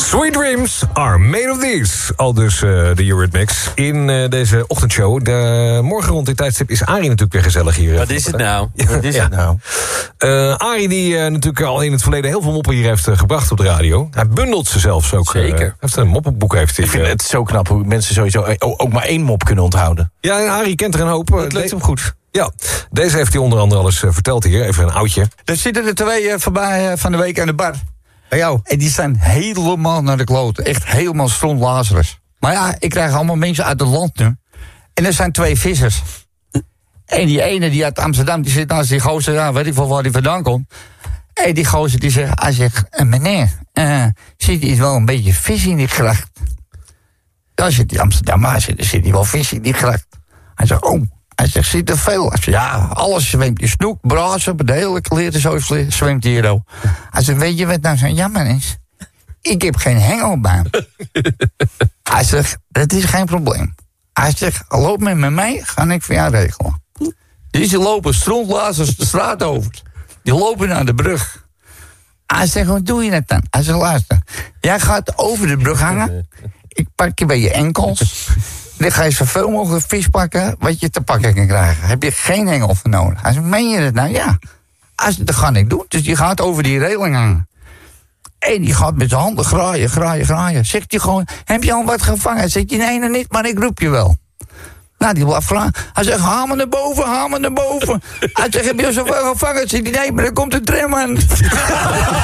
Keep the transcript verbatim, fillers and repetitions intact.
Sweet dreams are made of these. Al dus uh, de Eurythmics in uh, deze ochtendshow. De, morgen rond dit tijdstip is Arie natuurlijk weer gezellig hier. Wat is het nou? Wat is ja. het nou? Uh, Arie die uh, natuurlijk al in het verleden heel veel moppen hier heeft uh, gebracht op de radio. Hij bundelt ze zelfs ook. Zeker. Uh, heeft een moppenboek heeft hij. Ik vind uh, het zo knap hoe mensen sowieso ook maar één mop kunnen onthouden. Ja, en Arie kent er een hoop. Dat lukt hem goed. Ja, deze heeft hij onder andere al eens uh, verteld hier. Even een oudje. Er zitten er twee uh, voorbij uh, van de week aan de bar. Bij jou. En die staan helemaal naar de kloten. Echt helemaal stront Lazarus. Maar ja, ik krijg allemaal mensen uit het land nu. En er zijn twee vissers. En die ene die uit Amsterdam, die zit naast die gozer, ja, weet ik wel waar die vandaan komt. En die gozer die zegt, hij zegt, meneer, uh, zit hier wel een beetje vis in die gracht? Daar zit die Amsterdam, maar zit, er zit hier wel vis in die gracht. Hij zegt, oh. Hij zegt, zit er veel? Hij zegt, ja, alles zwemt. Je snoek, brazen, de hele kleren zo zwemt hier ook. Hij zegt, weet je wat nou zo jammer is? Ik heb geen hengelbaan. Hij zegt, dat is geen probleem. Hij zegt, loop met me mee, ga ik voor jou regelen. Dus die lopen strontlazers de straat over. Die lopen naar de brug. Hij zegt, hoe doe je dat dan? Hij zegt, luister, jij gaat over de brug hangen. Ik pak je bij je enkels. Dan ga je zoveel mogelijk vis pakken wat je te pakken kan krijgen. Heb je geen hengel voor nodig. Hij zegt, meen je dat nou? Ja. Hij zegt, dat ga ik doen. Dus die gaat over die reling hangen. En die gaat met zijn handen graaien, graaien, graaien. Zegt hij gewoon, heb je al wat gevangen? Zegt hij, nee, nog niet, maar ik roep je wel. Nou, die blijft vragen. Hij zegt, hamer naar boven, hamer naar boven. Hij zegt, heb je al zoveel gevangen? Zegt hij, nee, maar dan komt de tram aan.